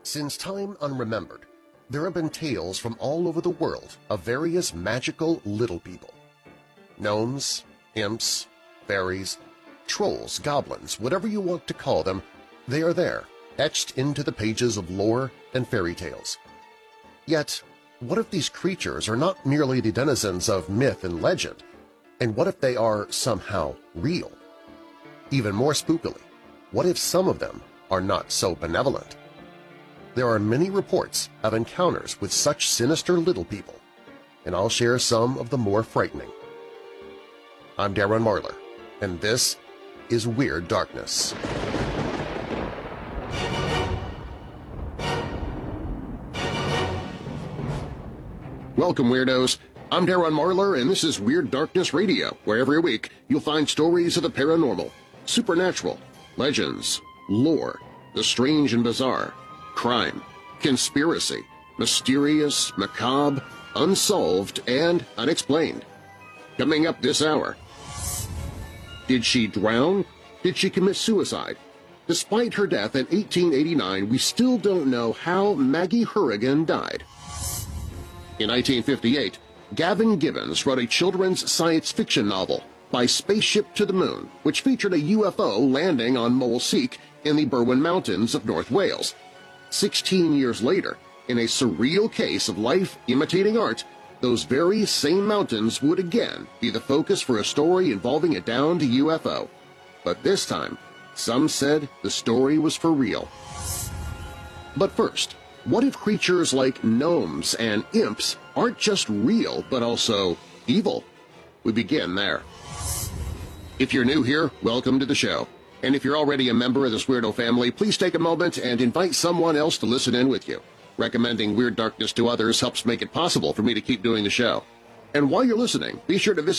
Since time unremembered, there have been tales from all over the world of various magical little people. Gnomes, imps, fairies, trolls, goblins, whatever you want to call them, they are there, etched into the pages of lore and fairy tales. Yet, what if these creatures are not merely the denizens of myth and legend, and what if they are somehow real? Even more spookily, what if some of them are not so benevolent? There are many reports of encounters with such sinister little people, and I'll share some of the more frightening. I'm Darren Marlar, and this is Weird Darkness. Welcome, Weirdos! I'm Darren Marlar, and this is Weird Darkness Radio, where every week you'll find stories of the paranormal, supernatural, legends, lore, the strange and bizarre, crime, conspiracy, mysterious, macabre, unsolved, and unexplained. Coming up this hour. Did she drown? Did she commit suicide? Despite her death in 1889, we still don't know how Maggie Hourigan died. In 1958, Gavin Gibbons wrote a children's science fiction novel, By Spaceship to the Moon, which featured a UFO landing on Mole Seek in the Berwyn Mountains of North Wales. 16 years later, in a surreal case of life imitating art, those very same mountains would again be the focus for a story involving a downed UFO. But this time, some said the story was for real. But first, what if creatures like gnomes and imps aren't just real but also evil? We begin there. If you're new here, welcome to the show. And if you're already a member of this weirdo family, please take a moment and invite someone else to listen in with you. Recommending Weird Darkness to others helps make it possible for me to keep doing the show. And while you're listening, be sure to visit